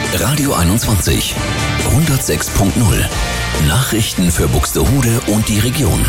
Radio 21 106.0 Nachrichten für Buxtehude und die Region.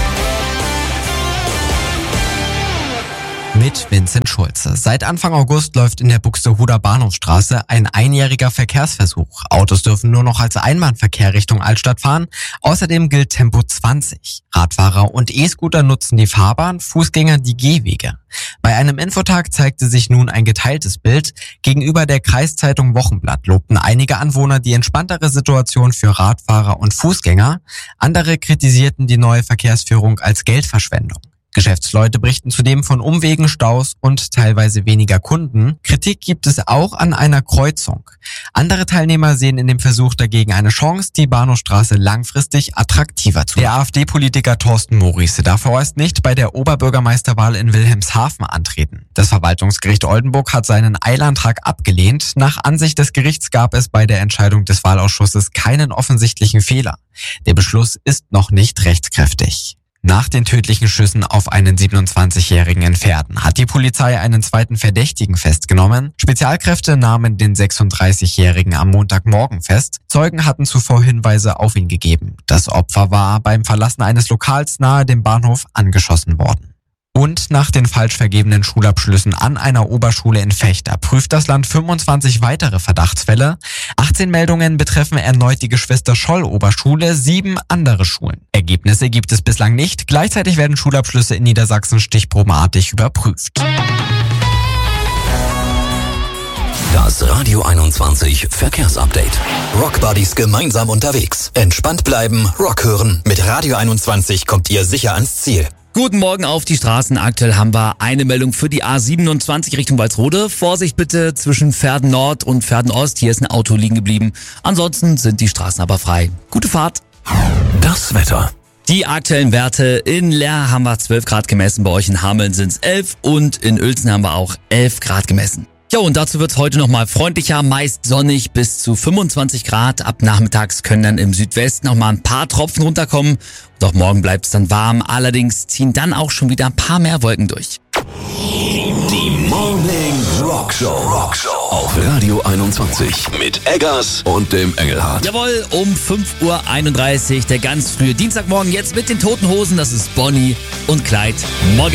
Mit Vincent Schulze. Seit Anfang August läuft in der Buxtehuder Bahnhofstraße ein einjähriger Verkehrsversuch. Autos dürfen nur noch als Einbahnverkehr Richtung Altstadt fahren. Außerdem gilt Tempo 20. Radfahrer und E-Scooter nutzen die Fahrbahn, Fußgänger die Gehwege. Bei einem Infotag zeigte sich nun ein geteiltes Bild. Gegenüber der Kreiszeitung Wochenblatt lobten einige Anwohner die entspanntere Situation für Radfahrer und Fußgänger. Andere kritisierten die neue Verkehrsführung als Geldverschwendung. Geschäftsleute berichten zudem von Umwegen, Staus und teilweise weniger Kunden. Kritik gibt es auch an einer Kreuzung. Andere Teilnehmer sehen in dem Versuch dagegen eine Chance, die Bahnhofstraße langfristig attraktiver zu machen. Der AfD-Politiker Thorsten Morice darf vorerst nicht bei der Oberbürgermeisterwahl in Wilhelmshaven antreten. Das Verwaltungsgericht Oldenburg hat seinen Eilantrag abgelehnt. Nach Ansicht des Gerichts gab es bei der Entscheidung des Wahlausschusses keinen offensichtlichen Fehler. Der Beschluss ist noch nicht rechtskräftig. Nach den tödlichen Schüssen auf einen 27-Jährigen in Verden hat die Polizei einen zweiten Verdächtigen festgenommen. Spezialkräfte nahmen den 36-Jährigen am Montagmorgen fest. Zeugen hatten zuvor Hinweise auf ihn gegeben. Das Opfer war beim Verlassen eines Lokals nahe dem Bahnhof angeschossen worden. Und nach den falsch vergebenen Schulabschlüssen an einer Oberschule in Vechta prüft das Land 25 weitere Verdachtsfälle. 18 Meldungen betreffen erneut die Geschwister-Scholl-Oberschule, 7 andere Schulen. Ergebnisse gibt es bislang nicht. Gleichzeitig werden Schulabschlüsse in Niedersachsen stichprobenartig überprüft. Das Radio 21 Verkehrsupdate. Rockbuddies gemeinsam unterwegs. Entspannt bleiben, Rock hören. Mit Radio 21 kommt ihr sicher ans Ziel. Guten Morgen auf die Straßen. Aktuell haben wir eine Meldung für die A27 Richtung Walsrode. Vorsicht bitte zwischen Verden Nord und Verden Ost. Hier ist ein Auto liegen geblieben. Ansonsten sind die Straßen aber frei. Gute Fahrt. Das Wetter. Die aktuellen Werte: in Leer haben wir 12 Grad gemessen, bei euch in Hameln sind es 11 und in Uelzen haben wir auch 11 Grad gemessen. Ja, und dazu wird es heute nochmal freundlicher, meist sonnig bis zu 25 Grad. Ab nachmittags können dann im Südwesten noch mal ein paar Tropfen runterkommen. Und auch morgen bleibt es dann warm. Allerdings ziehen dann auch schon wieder ein paar mehr Wolken durch. Die Morning Rock Show auf Radio 21 mit Eggers und dem Engelhardt. Jawohl, um 5:31 Uhr, der ganz frühe Dienstagmorgen, jetzt mit den Toten Hosen. Das ist Bonnie und Clyde. Morgen.